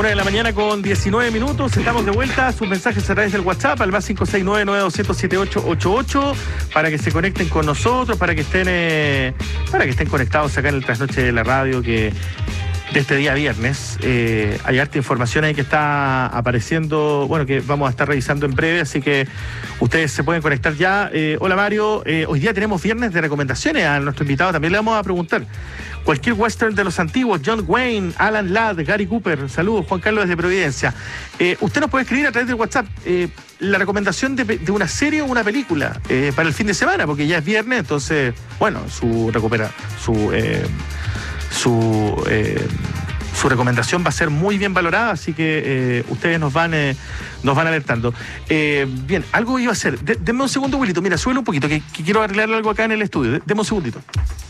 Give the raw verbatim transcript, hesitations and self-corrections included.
Una de la mañana con diecinueve minutos, estamos de vuelta. Sus mensajes a través del WhatsApp al más cinco seis nueve, nueve dos cero cero, siete ocho ocho ocho para que se conecten con nosotros, para que estén eh, para que estén conectados acá en el Trasnoche de la Radio, que de este día viernes eh, hay harta información ahí que está apareciendo, bueno, que vamos a estar revisando en breve, así que ustedes se pueden conectar ya. Eh, hola Mario, eh, hoy día tenemos viernes de recomendaciones. A nuestro invitado también le vamos a preguntar cualquier western de los antiguos, John Wayne, Alan Ladd, Gary Cooper. Saludos, Juan Carlos desde Providencia. Eh, usted nos puede escribir a través del WhatsApp eh, la recomendación de, de una serie o una película eh, para el fin de semana, porque ya es viernes, entonces, bueno, su recupera, su eh, su eh, su recomendación va a ser muy bien valorada, así que eh, ustedes nos van eh, nos van alertando. Eh, bien, algo iba a hacer. De, denme un segundo, Wilito. Mira, súbelo un poquito, que, que quiero arreglar algo acá en el estudio. De, denme un segundito.